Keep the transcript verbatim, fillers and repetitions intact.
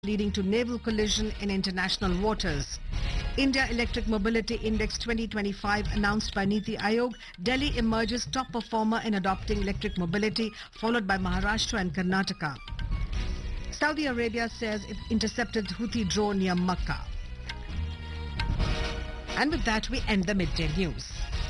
leading to naval collision in international waters. India Electric Mobility Index twenty twenty-five announced by Niti Aayog, Delhi emerges top performer in adopting electric mobility, followed by Maharashtra and Karnataka. Saudi Arabia says it intercepted Houthi drone near Makkah. And with that, we end the midday news.